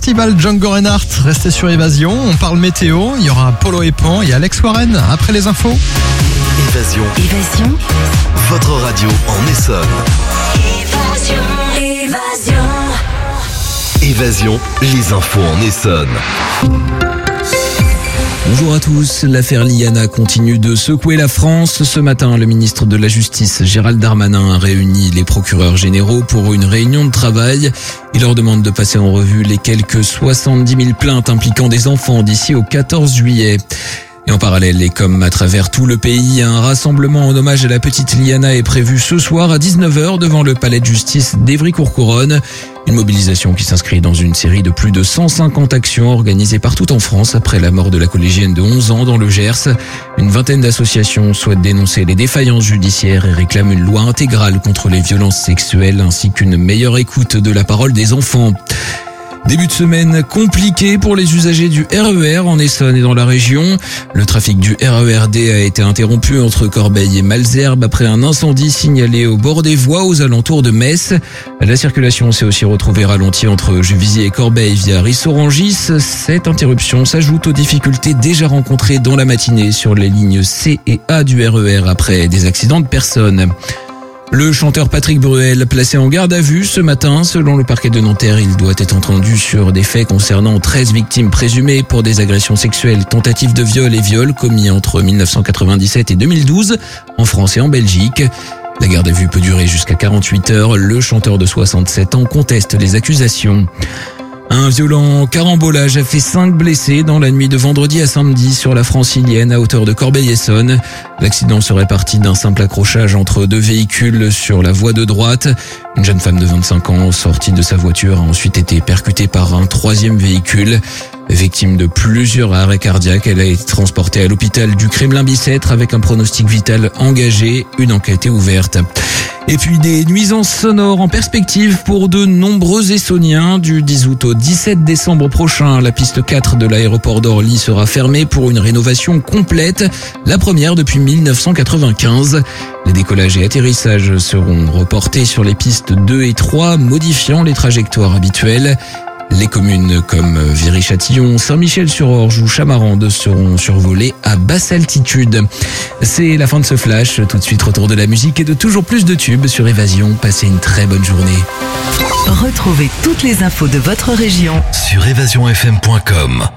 festival Django Reinhardt. Restez sur Évasion, on parle météo. Il y aura Polo et Pan et Alex Warren après les infos. Évasion. Votre radio en Essonne. Évasion, les infos en Essonne. Bonjour à tous, l'affaire Liana continue de secouer la France. Ce matin, le ministre de la Justice, Gérald Darmanin, a réuni les procureurs généraux pour une réunion de travail. Il leur demande de passer en revue les quelques 70 000 plaintes impliquant des enfants d'ici au 14 juillet. Et en parallèle, et comme à travers tout le pays, un rassemblement en hommage à la petite Liana est prévu ce soir à 19h devant le palais de justice d'Évry-Courcouronnes. Une mobilisation qui s'inscrit dans une série de plus de 150 actions organisées partout en France après la mort de la collégienne de 11 ans dans le Gers. Une vingtaine d'associations souhaitent dénoncer les défaillances judiciaires et réclament une loi intégrale contre les violences sexuelles ainsi qu'une meilleure écoute de la parole des enfants. Début de semaine compliqué pour les usagers du RER en Essonne et dans la région. Le trafic du RERD a été interrompu entre Corbeil et Malesherbes après un incendie signalé au bord des voies aux alentours de Metz. La circulation s'est aussi retrouvée ralentie entre Juvisy et Corbeil via Ris-Orangis. Cette interruption s'ajoute aux difficultés déjà rencontrées dans la matinée sur les lignes C et A du RER après des accidents de personnes. Le chanteur Patrick Bruel, placé en garde à vue ce matin, selon le parquet de Nanterre, il doit être entendu sur des faits concernant 13 victimes présumées pour des agressions sexuelles, tentatives de viol et viols commis entre 1997 et 2012 en France et en Belgique. La garde à vue peut durer jusqu'à 48 heures. Le chanteur de 67 ans conteste les accusations. Un violent carambolage a fait 5 blessés dans la nuit de vendredi à samedi sur la francilienne à hauteur de Corbeil-Essonnes. L'accident serait parti d'un simple accrochage entre 2 véhicules sur la voie de droite. Une jeune femme de 25 ans sortie de sa voiture a ensuite été percutée par un 3e véhicule. Victime de plusieurs arrêts cardiaques, elle a été transportée à l'hôpital du Kremlin-Bicêtre avec un pronostic vital engagé. Une enquête est ouverte. Et puis des nuisances sonores en perspective pour de nombreux Essonniens. Du 10 août au 17 décembre prochain, la piste 4 de l'aéroport d'Orly sera fermée pour une rénovation complète, la première depuis 1995. Les décollages et atterrissages seront reportés sur les pistes 2 et 3, modifiant les trajectoires habituelles. Les communes comme Viry-Châtillon, Saint-Michel-sur-Orge ou Chamarande seront survolées à basse altitude. C'est la fin de ce flash. Tout de suite, retour de la musique et de toujours plus de tubes sur Évasion. Passez une très bonne journée. Retrouvez toutes les infos de votre région sur évasionfm.com.